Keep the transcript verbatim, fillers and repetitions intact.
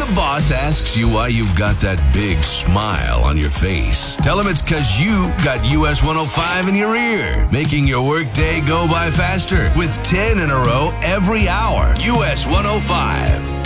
the boss asks you why you've got that big smile on your face, tell him it's because you got U S one oh five in your ear, making your workday go by faster with ten in a row every hour. U S one oh five.